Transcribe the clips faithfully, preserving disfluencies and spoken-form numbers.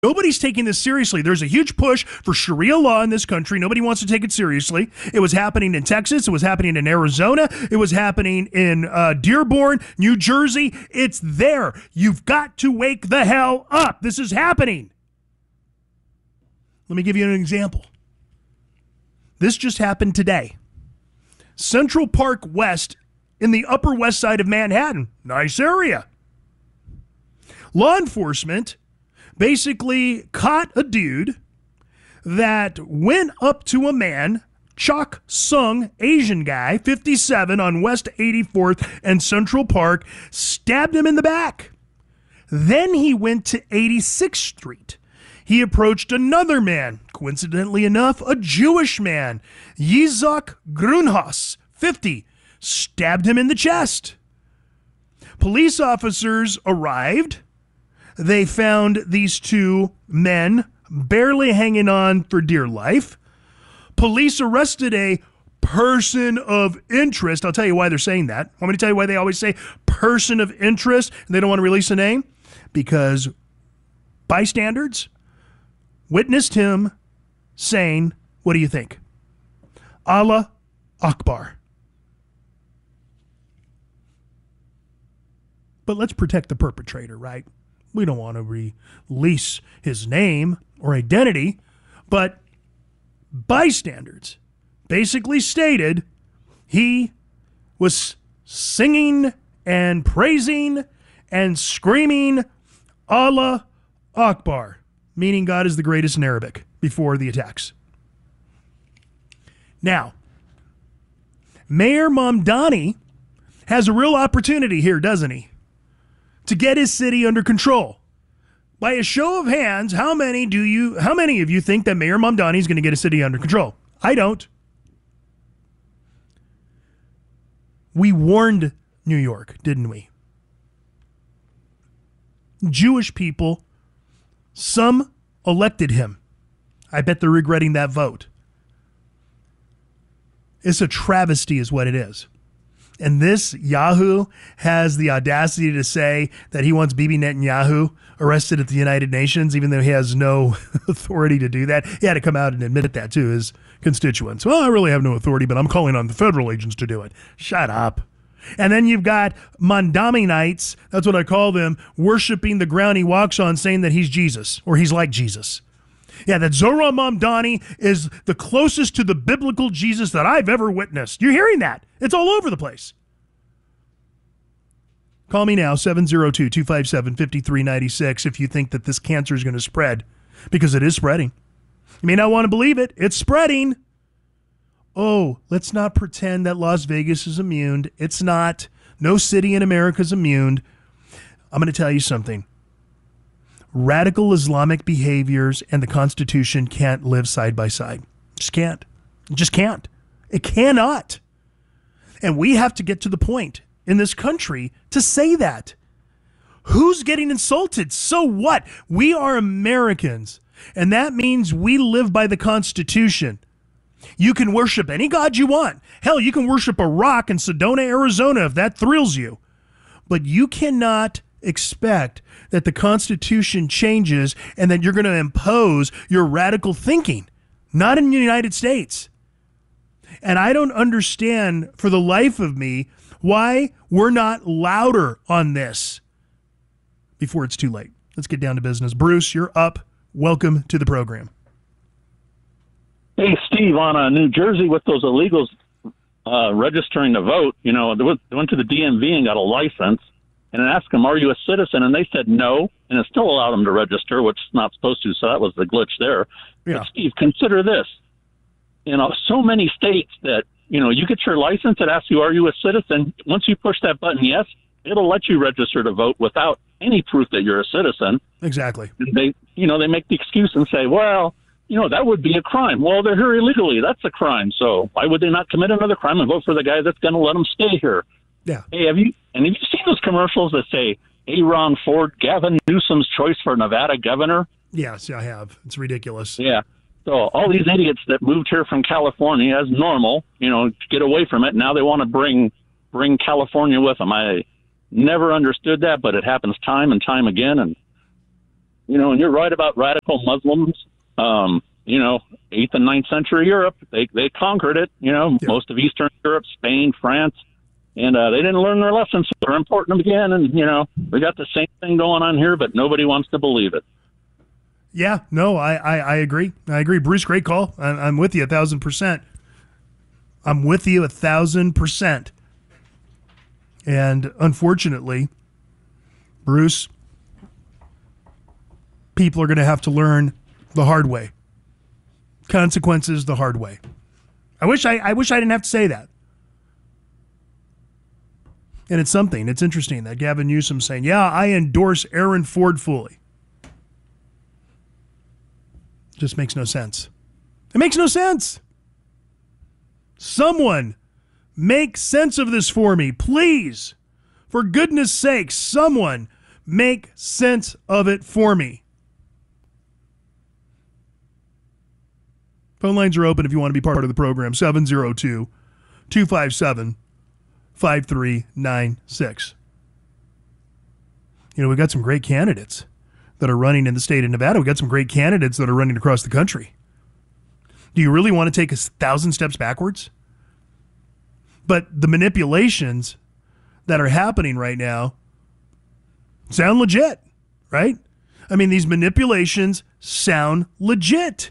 Nobody's taking this seriously. There's a huge push for Sharia law in this country. Nobody wants to take it seriously. It was happening in Texas. It was happening in Arizona. It was happening in uh, Dearborn, New Jersey. It's there. You've got to wake the hell up. This is happening. Let me give you an example. This just happened today. Central Park West in the Upper West Side of Manhattan. Nice area. Law enforcement basically caught a dude that went up to a man, Chok Sung, Asian guy, fifty-seven, on West eighty-fourth and Central Park, stabbed him in the back. Then he went to eighty-sixth Street. He approached another man, coincidentally enough, a Jewish man, Yitzhak Grunhaus, fifty, stabbed him in the chest. Police officers arrived. They found these two men barely hanging on for dear life. Police arrested a person of interest. I'll tell you why they're saying that. Want me to tell you why they always say person of interest and they don't want to release a name? Because bystanders witnessed him saying, what do you think? Allah Akbar. But let's protect the perpetrator, right? We don't want to release his name or identity, but bystanders basically stated he was singing and praising and screaming Allah Akbar, meaning God is the greatest in Arabic, before the attacks. Now, Mayor Mamdani has a real opportunity here, doesn't he? To get his city under control. By a show of hands, how many do you how many of you think that Mayor Mamdani is going to get his city under control? I don't. We warned New York, didn't we? Jewish people, some elected him. I bet they're regretting that vote. It's a travesty is what it is. And this Yahoo has the audacity to say that he wants Bibi Netanyahu arrested at the United Nations, even though he has no authority to do that. He had to come out and admit that to his constituents. Well, I really have no authority, but I'm calling on the federal agents to do it. Shut up. And then you've got Mandaminites, that's what I call them, worshiping the ground he walks on, saying that he's Jesus, or he's like Jesus. Yeah, that Zohran Mamdani is the closest to the biblical Jesus that I've ever witnessed. You're hearing that. It's all over the place. Call me now, seven oh two, two five seven, five three nine six, if you think that this cancer is going to spread, because it is spreading. You may not want to believe it. It's spreading. Oh, let's not pretend that Las Vegas is immune. It's not. No city in America is immune. I'm going to tell you something. Radical Islamic behaviors and the Constitution can't live side by side. Just can't. It just can't. It cannot. And we have to get to the point in this country to say that. Who's getting insulted? So what? We are Americans, and that means we live by the Constitution. You can worship any god you want. Hell, you can worship a rock in Sedona, Arizona, if that thrills you. But you cannot expect that the Constitution changes and that you're going to impose your radical thinking. Not in the United States. And I don't understand for the life of me why we're not louder on this before it's too late. Let's get down to business. Bruce, you're up. Welcome to the program. Hey, Steve, on uh, New Jersey with those illegals uh, registering to vote, you know, they went, they went to the D M V and got a license and asked them, are you a citizen? And they said no, and it still allowed them to register, which is not supposed to, so that was the glitch there. Yeah. But, Steve, consider this. You know, so many states that, you know, you get your license, it asks you, are you a citizen? Once you push that button, yes, it'll let you register to vote without any proof that you're a citizen. Exactly. They, you know, they make the excuse and say, well, you know, that would be a crime. Well, they're here illegally. That's a crime. So why would they not commit another crime and vote for the guy that's going to let them stay here? Yeah. Hey, have you, and have you seen those commercials that say, Aaron Ford, Gavin Newsom's choice for Nevada governor? Yes, I have. It's ridiculous. Yeah. So all these idiots that moved here from California as normal, you know, to get away from it, now they want to bring bring California with them. I never understood that, but it happens time and time again. And you know, and you're right about radical Muslims. Um, you know, eighth and ninth century Europe, they they conquered it. You know, yeah. Most of Eastern Europe, Spain, France, and uh, they didn't learn their lessons. So they're importing them again, and you know, we got the same thing going on here, but nobody wants to believe it. Yeah, no, I, I, I agree. I agree. Bruce, great call. I'm, I'm with you a thousand percent. I'm with you a thousand percent. And unfortunately, Bruce, people are going to have to learn the hard way. Consequences the hard way. I wish I, I wish I didn't have to say that. And it's something. It's interesting that Gavin Newsom saying, yeah, I endorse Aaron Ford fully. Just makes no sense. It makes no sense. Someone make sense of this for me, please. For goodness sake, someone make sense of it for me. Phone lines are open if you want to be part of the program. seven oh two, two five seven, five three nine six. You know, we've got some great candidates that are running in the state of Nevada. We've got some great candidates that are running across the country. Do you really want to take a thousand steps backwards? But the manipulations that are happening right now sound legit, right? I mean, these manipulations sound legit.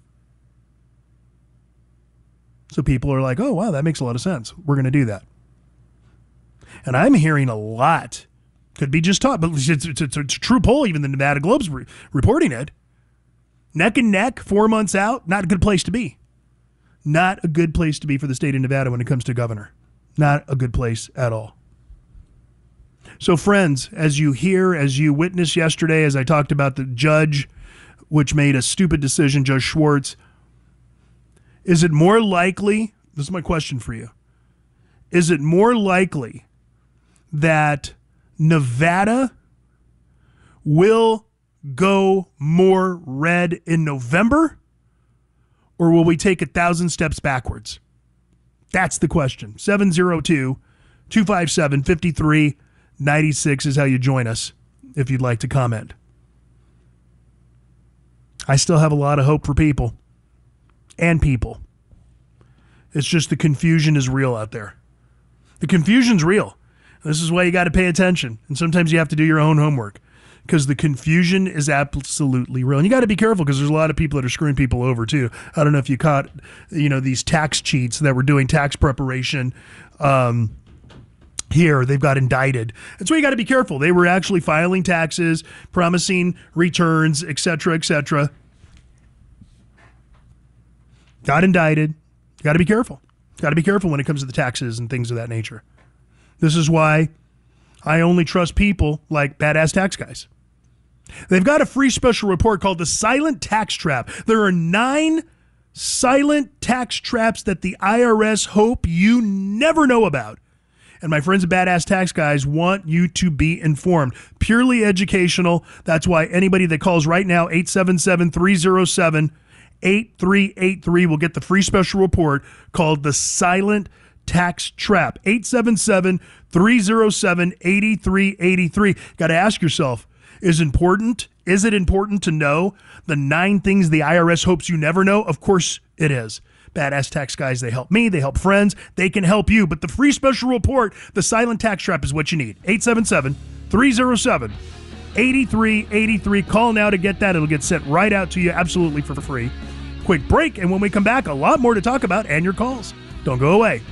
So people are like, oh, wow, that makes a lot of sense. We're going to do that. And I'm hearing a lot. Could be just talk, but it's, it's, it's, it's a true poll. Even the Nevada Globe's re- reporting it. Neck and neck, four months out, not a good place to be. Not a good place to be for the state of Nevada when it comes to governor. Not a good place at all. So friends, as you hear, as you witnessed yesterday, as I talked about the judge, which made a stupid decision, Judge Schwartz, is it more likely, this is my question for you, is it more likely that Nevada will go more red in November, or will we take a thousand steps backwards? That's the question. seven oh two, two five seven, five three nine six is how you join us if you'd like to comment. I still have a lot of hope for people and people. It's just the confusion is real out there. The confusion's real. This is why you got to pay attention. And sometimes you have to do your own homework because the confusion is absolutely real. And you got to be careful because there's a lot of people that are screwing people over too. I don't know if you caught, you know, these tax cheats that were doing tax preparation um, here. They've got indicted. That's why you got to be careful. They were actually filing taxes, promising returns, et cetera, et cetera. Got indicted. You got to be careful. Got to be careful when it comes to the taxes and things of that nature. This is why I only trust people like Badass Tax Guys. They've got a free special report called The Silent Tax Trap. There are nine silent tax traps that the I R S hope you never know about. And my friends at Badass Tax Guys want you to be informed. Purely educational. That's why anybody that calls right now, eight seven seven, three oh seven, eight three eight three will get the free special report called The Silent Tax Trap. eight seven seven, three oh seven, eight three eight three. Got to ask yourself, is important? Is it important to know the nine things the I R S hopes you never know? Of course it is. Badass Tax Guys, they help me, they help friends, they can help you. But the free special report, The Silent Tax Trap, is what you need. eight seven seven, three oh seven, eight three eight three. Call now to get that. It'll get sent right out to you absolutely for free. Quick break, and when we come back, a lot more to talk about and your calls. Don't go away.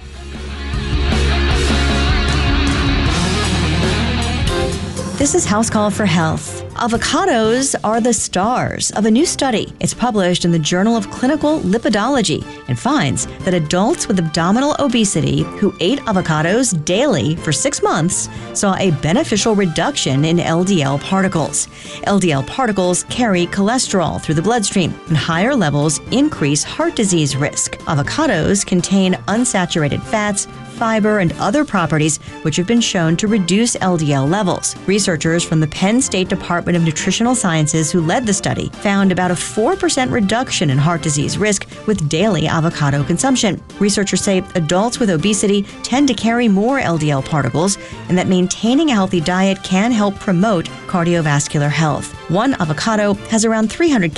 This is House Call for Health. Avocados are the stars of a new study. It's published in the Journal of Clinical Lipidology and finds that adults with abdominal obesity who ate avocados daily for six months saw a beneficial reduction in L D L particles. L D L particles carry cholesterol through the bloodstream, and higher levels increase heart disease risk. Avocados contain unsaturated fats, fiber, and other properties which have been shown to reduce L D L levels. Researchers from the Penn State Department of Nutritional Sciences who led the study found about a four percent reduction in heart disease risk with daily avocado consumption. Researchers say adults with obesity tend to carry more L D L particles, and that maintaining a healthy diet can help promote cardiovascular health. One avocado has around three hundred